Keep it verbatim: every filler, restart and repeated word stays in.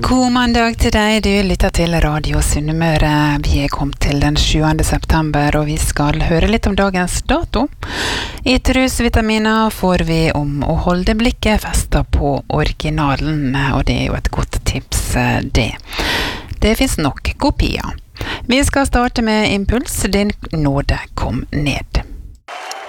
God mandag til deg, du lytter til Radio Sunnmøre. Vi er kommet til den sjuende september, og vi skal høre litt om dagens dato. I Trusvitaminer får vi om å holde blikket festet på originalen, og det er jo et godt tips det. Det finnes nok kopier. Vi skal starte med Impuls, din nåde kom ned.